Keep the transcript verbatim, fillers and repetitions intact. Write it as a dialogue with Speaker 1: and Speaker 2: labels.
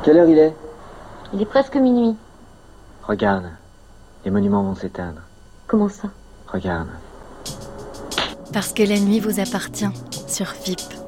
Speaker 1: Quelle heure il est?
Speaker 2: Il est presque minuit.
Speaker 1: Regarde, les monuments vont s'éteindre.
Speaker 2: Comment ça?
Speaker 1: Regarde.
Speaker 3: Parce que la nuit vous appartient sur V I P.